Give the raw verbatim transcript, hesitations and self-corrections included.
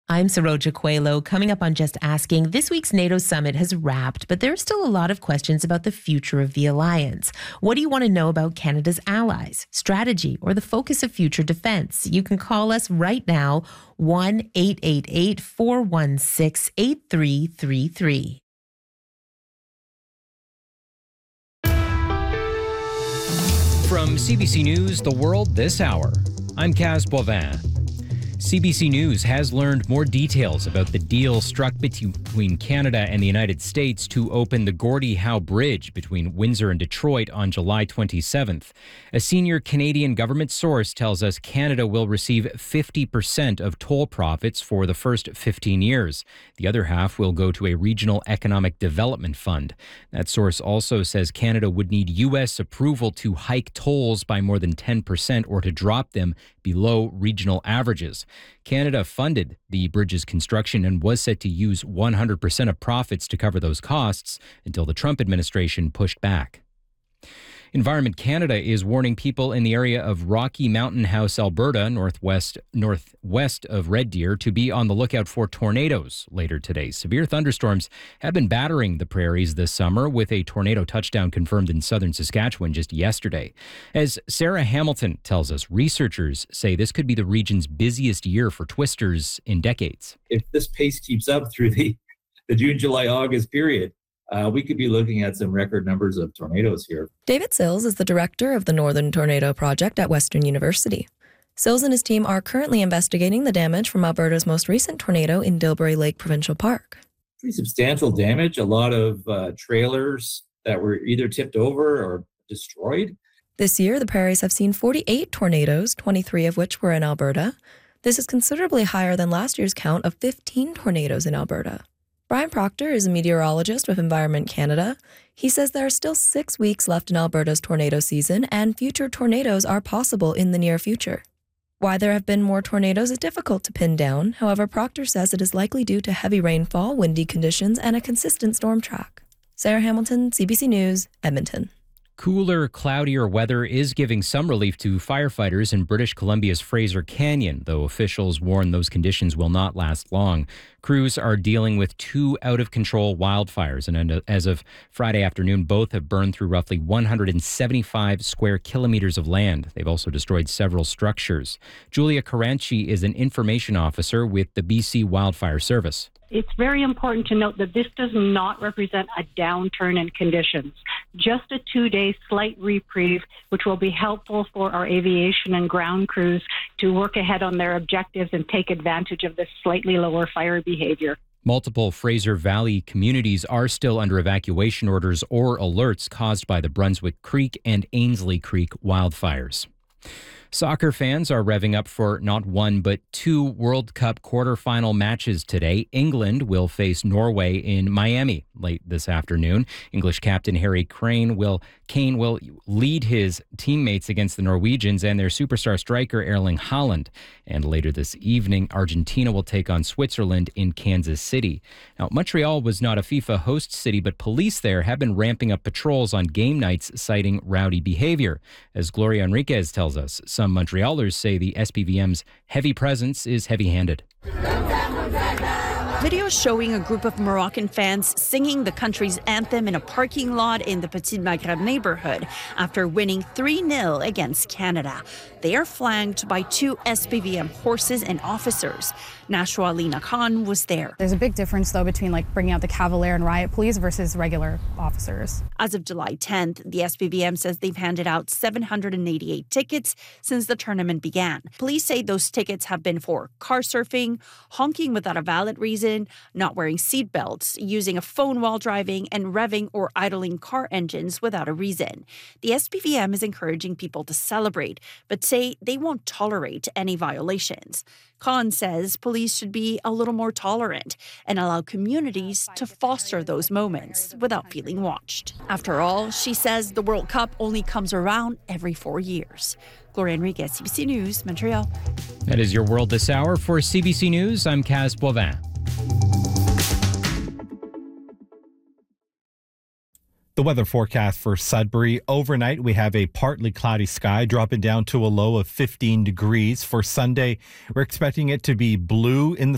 I'm Saroja Coelho. Coming up on Just Asking, this week's NATO summit has wrapped, but there's still a lot of questions about the future of the alliance. What do you want to know about Canada's allies, strategy, or the focus of future defense? You can call us right now, one eight eight eight, four one six, eight three three three. From C B C News, The World This Hour, I'm Kaz Boivin. C B C News has learned more details about the deal struck between Canada and the United States to open the Gordie Howe Bridge between Windsor and Detroit on July twenty-seventh. A senior Canadian government source tells us Canada will receive fifty percent of toll profits for the first fifteen years. The other half will go to a regional economic development fund. That source also says Canada would need U S approval to hike tolls by more than ten percent or to drop them below regional averages. Canada funded the bridge's construction and was set to use one hundred percent of profits to cover those costs until the Trump administration pushed back. Environment Canada is warning people in the area of Rocky Mountain House, Alberta, northwest northwest of Red Deer, to be on the lookout for tornadoes later today. Severe thunderstorms have been battering the prairies this summer, with a tornado touchdown confirmed in southern Saskatchewan just yesterday. As Sarah Hamilton tells us, researchers say this could be the region's busiest year for twisters in decades. If this pace keeps up through the, the June, July, August period, Uh, we could be looking at some record numbers of tornadoes here. David Sills is the director of the Northern Tornado Project at Western University. Sills and his team are currently investigating the damage from Alberta's most recent tornado in Dilbury Lake Provincial Park. Pretty substantial damage, a lot of uh, trailers that were either tipped over or destroyed. This year, the prairies have seen forty-eight tornadoes, twenty-three of which were in Alberta. This is considerably higher than last year's count of fifteen tornadoes in Alberta. Brian Proctor is a meteorologist with Environment Canada. He says there are still six weeks left in Alberta's tornado season, and future tornadoes are possible in the near future. Why there have been more tornadoes is difficult to pin down. However, Proctor says it is likely due to heavy rainfall, windy conditions, and a consistent storm track. Sarah Hamilton, C B C News, Edmonton. Cooler, cloudier weather is giving some relief to firefighters in British Columbia's Fraser Canyon, though officials warn those conditions will not last long. Crews are dealing with two out-of-control wildfires, and as of Friday afternoon, both have burned through roughly one hundred seventy-five square kilometers of land. They've also destroyed several structures. Julia Caranci is an information officer with the B C Wildfire Service. It's very important to note that this does not represent a downturn in conditions, just a two-day slight reprieve, which will be helpful for our aviation and ground crews to work ahead on their objectives and take advantage of this slightly lower fire behavior. Multiple Fraser Valley communities are still under evacuation orders or alerts caused by the Brunswick Creek and Ainslie Creek wildfires. Soccer fans are revving up for not one but two World Cup quarterfinal matches today. England will face Norway in Miami late this afternoon. English captain Harry Kane will Kane will lead his teammates against the Norwegians and their superstar striker Erling Haaland. And later this evening, Argentina will take on Switzerland in Kansas City. Now, Montreal was not a FIFA host city, but police there have been ramping up patrols on game nights, citing rowdy behavior. As Gloria Enriquez tells us, some Montrealers say the S P V M's heavy presence is heavy-handed. Videos showing a group of Moroccan fans singing the country's anthem in a parking lot in the Petit Maghreb neighborhood after winning three nil against Canada. They are flanked by two S P V M horses and officers. Nashwa Alina Khan was there. There's a big difference, though, between like bringing out the Cavalier and riot police versus regular officers. As of July tenth, the S P V M says they've handed out seven hundred eighty-eight tickets since the tournament began. Police say those tickets have been for car surfing, honking without a valid reason, not wearing seatbelts, using a phone while driving, and revving or idling car engines without a reason. The S P V M is encouraging people to celebrate, but say they won't tolerate any violations. Khan says police should be a little more tolerant and allow communities to foster those moments without feeling watched. After all, she says the World Cup only comes around every four years. Gloria Enriquez, C B C News, Montreal. That is your World This Hour. For C B C News, I'm Kaz Boivin. The weather forecast for Sudbury. Overnight, we have a partly cloudy sky dropping down to a low of fifteen degrees. For Sunday, we're expecting it to be blue in the